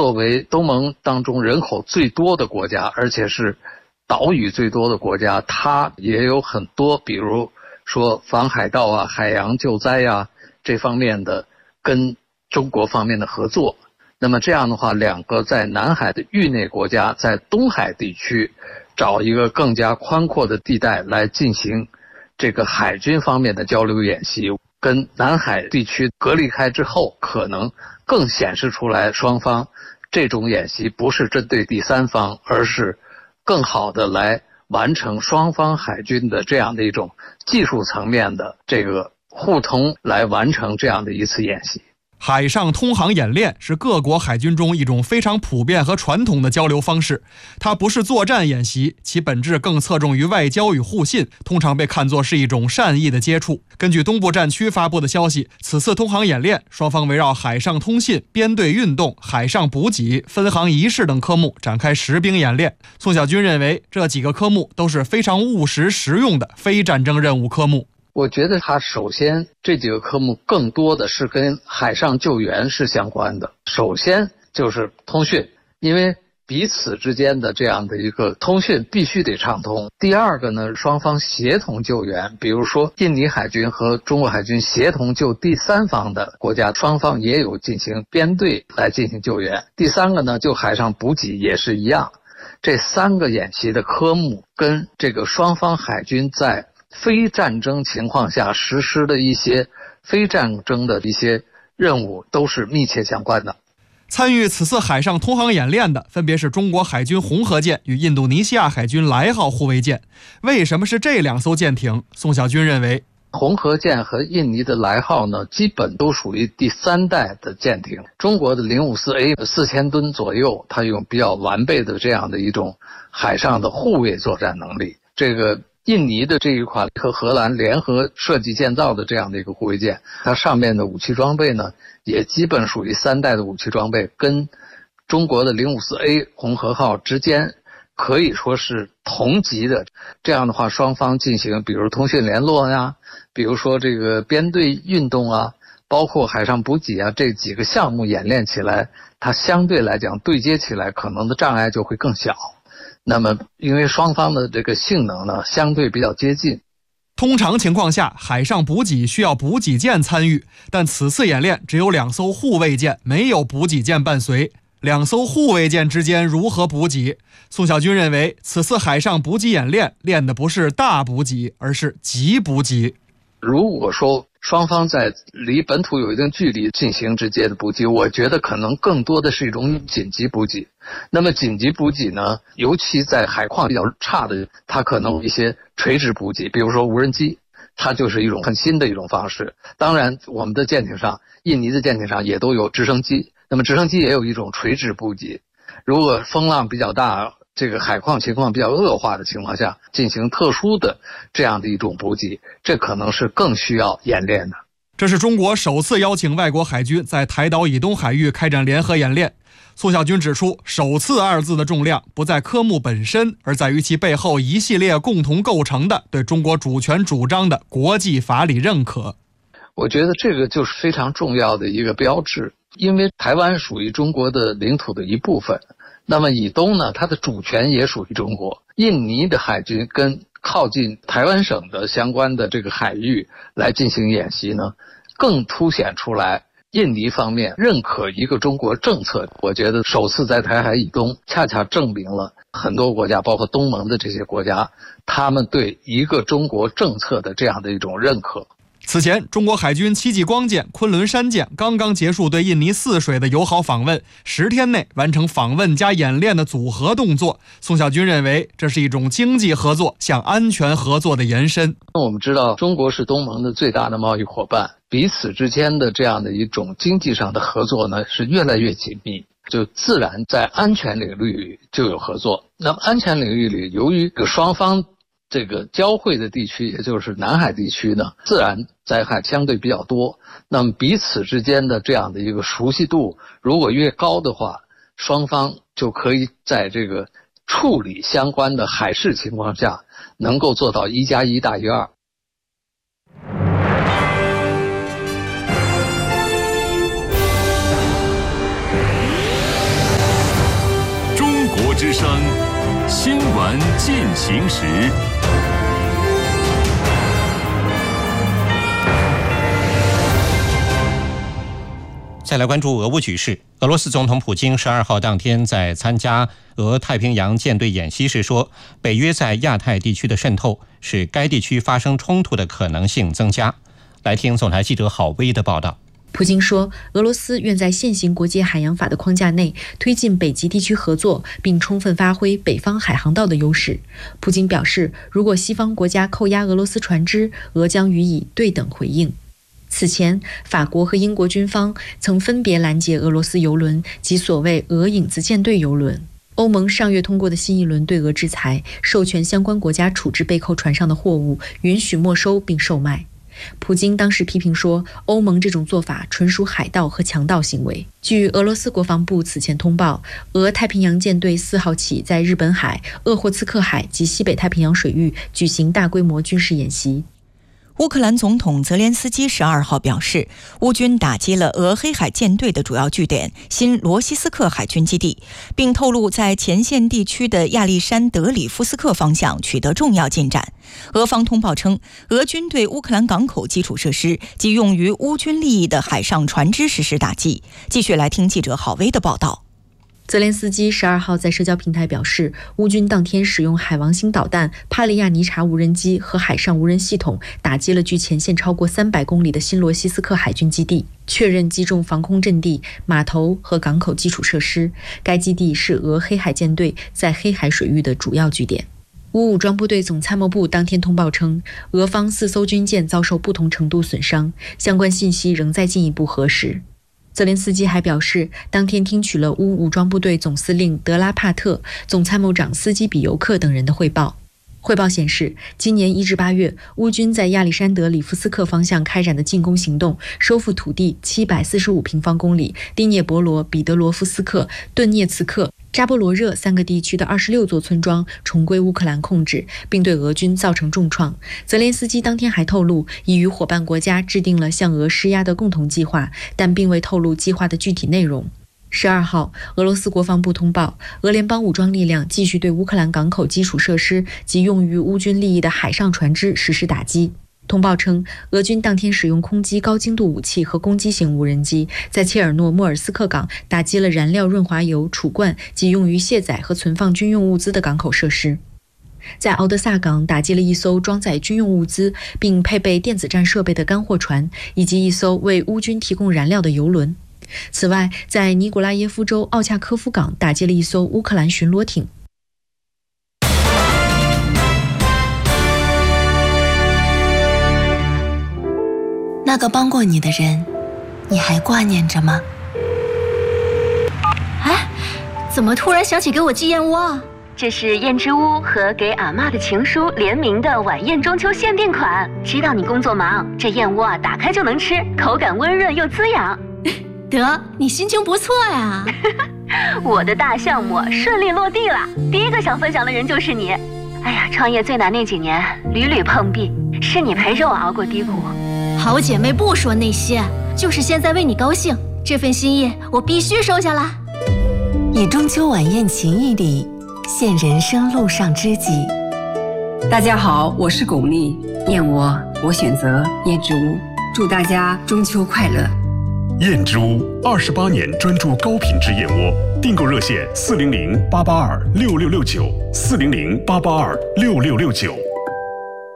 作为东盟当中人口最多的国家，而且是岛屿最多的国家，它也有很多比如说防海盗啊、海洋救灾啊这方面的跟中国方面的合作。那么这样的话，两个在南海的域内国家在东海地区找一个更加宽阔的地带来进行这个海军方面的交流演习，跟南海地区隔离开之后，可能更显示出来双方这种演习不是针对第三方，而是更好的来完成双方海军的这样的一种技术层面的这个互通，来完成这样的一次演习。 海上通航演练是各国海军中一种非常普遍和传统的交流方式，它不是作战演习，其本质更侧重于外交与互信，通常被看作是一种善意的接触。根据东部战区发布的消息，此次通航演练，双方围绕海上通信、编队运动、海上补给、分航仪式等科目展开实兵演练。宋小军认为，这几个科目都是非常务实实用的非战争任务科目。 我觉得它首先这几个科目更多的是跟海上救援是相关的。首先就是通讯，因为彼此之间的这样的一个通讯必须得畅通。第二个呢，双方协同救援，比如说印尼海军和中国海军协同救第三方的国家，双方也有进行编队来进行救援。第三个呢，就海上补给也是一样。这三个演习的科目跟这个双方海军在非战争情况下实施的一些非战争的一些任务都是密切相关的。 参与此次海上通航演练的分别是中国海军红河舰与印度尼西亚海军莱号护卫舰。为什么是这两艘舰艇？宋小军认为， 红河舰和印尼的莱号呢，基本都属于第三代的舰艇。中国的054A 4000吨左右，它有比较完备的这样的一种海上的护卫作战能力。这个印尼的这一款和荷兰联合设计建造的这样的一个护卫舰，它上面的武器装备呢，也基本属于三代的武器装备，跟中国的054A 红河号之间可以说是同级的。这样的话，双方进行比如通讯联络呀，比如说这个编队运动啊，包括海上补给啊，这几个项目演练起来，它相对来讲对接起来可能的障碍就会更小。那么因为双方的这个性能呢相对比较接近， 通常情况下海上补给需要补给舰参与，但此次演练只有2艘护卫舰，没有补给舰伴随。2艘护卫舰之间如何补给？宋小军认为，此次海上补给演练练的不是大补给，而是急补给。 如果说双方在离本土有一定距离进行直接的补给，我觉得可能更多的是一种紧急补给。那么紧急补给呢，尤其在海况比较差的，它可能有一些垂直补给，比如说无人机，它就是一种很新的一种方式。当然我们的舰艇上，印尼的舰艇上也都有直升机，那么直升机也有一种垂直补给。如果风浪比较大，这个海况情况比较恶化的情况下，进行特殊的这样的一种补给，这可能是更需要演练的。 这是中国首次邀请外国海军在台岛以东海域开展联合演练。宋小军指出，首次2字的重量不在科目本身，而在于其背后一系列共同构成的对中国主权主张的国际法理认可。 我觉得这个就是非常重要的一个标志，因为台湾属于中国的领土的一部分，那么以东呢，它的主权也属于中国。印尼的海军跟靠近台湾省的相关的这个海域来进行演习呢，更凸显出来印尼方面认可一个中国政策。我觉得首次在台海以东恰恰证明了很多国家，包括东盟的这些国家，他们对一个中国政策的这样的一种认可。 此前，中国海军戚继光舰、昆仑山舰刚刚结束对印尼泗水的友好访问，10天内完成访问加演练的组合动作。宋小军认为，这是一种经济合作向安全合作的延伸。 我们知道，中国是东盟的最大的贸易伙伴，彼此之间的这样的一种经济上的合作呢，是越来越紧密，就自然在安全领域里就有合作。那么安全领域里，由于双方这个交汇的地区，也就是南海地区呢，自然灾害相对比较多，那么彼此之间的这样的一个熟悉度如果越高的话，双方就可以在这个处理相关的海事情况下能够做到1+1大于2。 之声，新闻进行时。 再来关注俄乌局势。俄罗斯总统普京12号当天在参加俄太平洋舰队演习时说，北约在亚太地区的渗透使该地区发生冲突的可能性增加。来听总台记者郝薇的报道。 普京说，俄罗斯愿在现行国际海洋法的框架内推进北极地区合作，并充分发挥北方海航道的优势。普京表示，如果西方国家扣押俄罗斯船只，俄将予以对等回应。此前，法国和英国军方曾分别拦截俄罗斯油轮及所谓俄影子舰队油轮。欧盟上月通过的新一轮对俄制裁，授权相关国家处置被扣船上的货物，允许没收并售卖。普京当时批评说，欧盟这种做法纯属海盗和强盗行为。据俄罗斯国防部此前通报，俄太平洋舰队4号起在日本海、鄂霍次克海及西北太平洋水域举行大规模军事演习。 乌克兰总统泽连斯基12号表示，乌军打击了俄黑海舰队的主要据点新罗西斯克海军基地，并透露在前线地区的亚历山德里夫斯克方向取得重要进展。俄方通报称，俄军对乌克兰港口基础设施及用于乌军利益的海上船只实施打击。继续来听记者郝薇的报道。 泽连斯基12号在社交平台表示，乌军当天使用海王星导弹、帕利亚尼察无人机和海上无人系统打击了距前线超过300公里的新罗西斯克海军基地，确认击中防空阵地、码头和港口基础设施。该基地是俄黑海舰队在黑海水域的主要据点。乌武装部队总参谋部当天通报称，俄方4艘军舰遭受不同程度损伤，相关信息仍在进一步核实。泽连斯基还表示，当天听取了乌武装部队总司令德拉帕特、总参谋长斯基比尤克等人的汇报。汇报显示，今年1至8月，乌军在亚历山德里夫斯克方向开展的进攻行动，收复土地745平方公里，第聂伯罗、彼得罗夫斯克、顿涅茨克、扎波罗热3个地区的26座村庄重归乌克兰控制，并对俄军造成重创。泽连斯基当天还透露，已与伙伴国家制定了向俄施压的共同计划，但并未透露计划的具体内容。12号，俄罗斯国防部通报，俄联邦武装力量继续对乌克兰港口基础设施及用于乌军利益的海上船只实施打击。通报称，俄军当天使用空击高精度武器和攻击型无人机，在切尔诺莫尔斯克港打击了燃料润滑油储罐及用于卸载和存放军用物资的港口设施。在敖德萨港打击了一艘装载军用物资并配备电子战设备的干货船，以及一艘为乌军提供燃料的油轮。此外，在尼古拉耶夫州奥恰科夫港打击了一艘乌克兰巡逻艇。 那个帮过你的人，你还挂念着吗？ 哎，怎么突然想起给我寄燕窝啊？这是燕之屋和给阿嬷的情书联名的晚宴中秋限定款。知道你工作忙，这燕窝啊打开就能吃，口感温润又滋养。 得，你心情不错呀。 我的大项目顺利落地了，第一个想分享的人就是你。哎呀，创业最难那几年屡屡碰壁，是你陪着我熬过低谷。 好姐妹不说那些，就是现在为你高兴，这份心意我必须收下了。 以中秋晚宴情谊礼，献人生路上知己。 大家好，我是巩俐，燕窝我选择燕之屋，祝大家中秋快乐。 燕之屋28年专注高品质燕窝，订购热线400-882-6669，400-882-6669。